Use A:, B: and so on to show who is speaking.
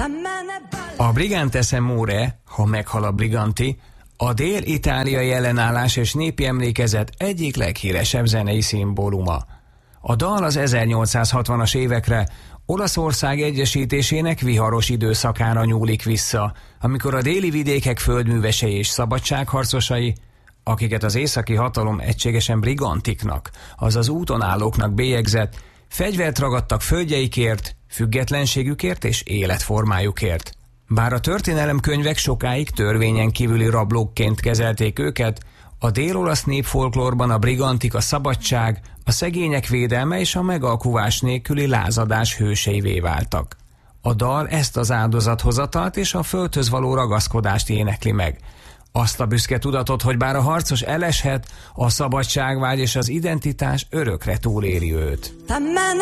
A: A Brigantesse Amore, ha meghal a Briganti, a dél-itáliai ellenállás és népi emlékezet egyik leghíresebb zenei szimbóluma. A dal az 1860-as évekre, Olaszország egyesítésének viharos időszakára nyúlik vissza, amikor a déli vidékek földművesei és szabadságharcosai, akiket az északi hatalom egységesen brigantiknak, azaz úton állóknak bélyegzett, fegyvert ragadtak földjeikért, függetlenségükért és életformájukért. Bár a történelemkönyvek sokáig törvényen kívüli rablókként kezelték őket, a dél-olasz népfolklórban a brigantik a szabadság, a szegények védelme és a megalkuvás nélküli lázadás hőseivé váltak. A dal ezt az áldozathozatalt és a földhöz való ragaszkodást énekli meg. Azt a büszke tudatot, hogy bár a harcos eleshet, a szabadságvágy és az identitás örökre túléri őt.